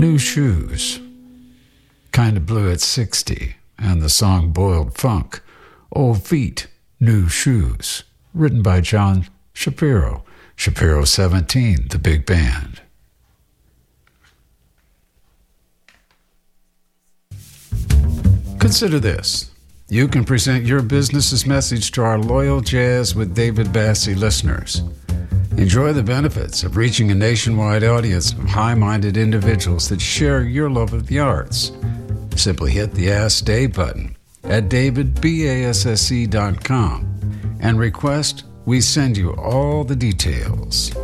New Shoes, Kinda Blue at 60, and the song Boiled Funk, Old Feet, New Shoes, written by John Shapiro, Shapiro 17, the big band. Consider this. You can present your business's message to our loyal Jazz with David Bassie listeners. Enjoy the benefits of reaching a nationwide audience of high-minded individuals that share your love of the arts. Simply hit the Ask Dave button at davidbasse.com and request we send you all the details.